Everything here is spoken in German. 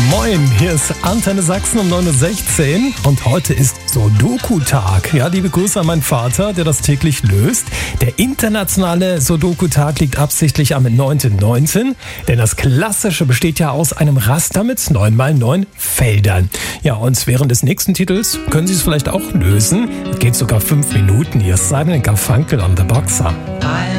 Moin, hier ist Antenne Sachsen um 9.16 Uhr und heute ist Sudoku-Tag. Ja, liebe Grüße an meinen Vater, der das täglich löst. Der internationale Sudoku-Tag liegt absichtlich am 9.9., denn das Klassische besteht ja aus einem Raster mit 9x9 Feldern. Ja, und während des nächsten Titels können Sie es vielleicht auch lösen. Es geht sogar 5 Minuten. Hier ist Simon & Garfunkel on the Boxer.